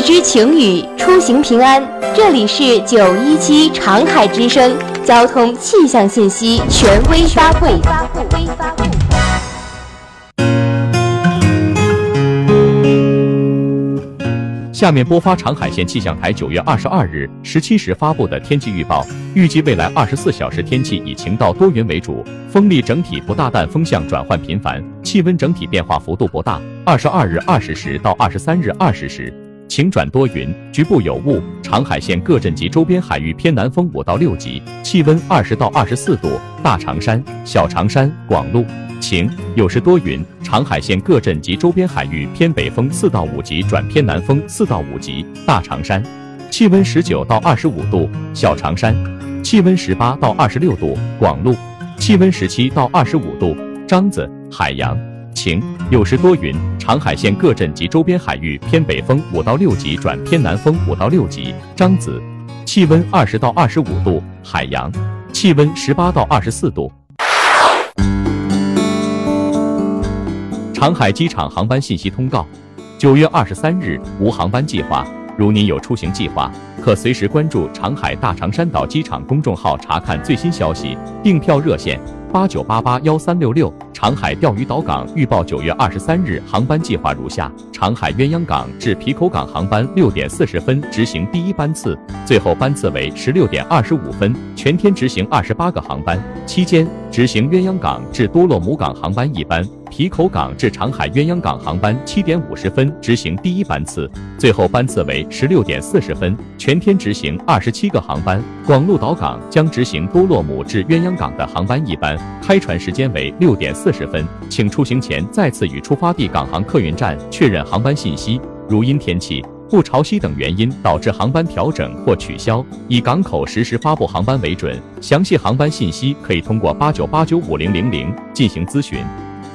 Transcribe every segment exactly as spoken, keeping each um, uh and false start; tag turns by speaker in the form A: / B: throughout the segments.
A: 知晴雨，出行平安。这里是九一七长海之声交通气象信息权威发布。
B: 下面播发长海县气象台九月二十二日十七时发布的天气预报，预计未来二十四小时天气以晴到多云为主，风力整体不大，但风向转换频繁，气温整体变化幅度不大。二十二日二十时到二十三日二十时，晴转多云，局部有雾。长海县各镇及周边海域偏南风五到六级，气温二十到二十四度。大长山、小长山、广路晴，有时多云。长海县各镇及周边海域偏北风四到五级转偏南风四到五级。大长山气温十九到二十五度，小长山气温十八到二十六度，广路气温十七到二十五度。张子海洋晴，有时多云。长海县各镇及周边海域偏北风五到六级转偏南风五到六级。张子气温二十到二十五度，海洋气温十八到二十四度。长海机场航班信息通告：九月二十三日无航班计划，如您有出行计划，可随时关注长海大长山岛机场公众号查看最新消息。订票热线八九八八幺三六六。长海钓鱼岛港预报九月二十三日航班计划如下：长海鸳鸯港至皮口港航班六点四十分执行第一班次，最后班次为十六点二十五分，全天执行二十八个航班，期间执行鸳鸯港至多洛姆港航班一班，皮口港至长海鸳鸯港航班七点五十分执行第一班次，最后班次为十六点四十分，全天执行二十七个航班。广鹿岛港将执行多洛姆至鸳鸯港的航班一班，开船时间为六点四十分，请出行前再次与出发地港航客运站确认航班信息。如因天气、不潮汐等原因导致航班调整或取消，以港口实时发布航班为准。详细航班信息可以通过八九八九五零零零进行咨询。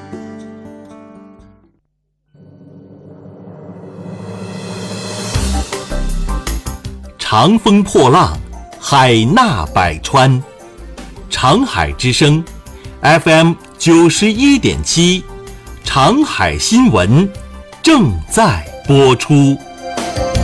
C: 长风破浪，海纳百川。长海之声 F M 九十一点七，长海新闻正在播出。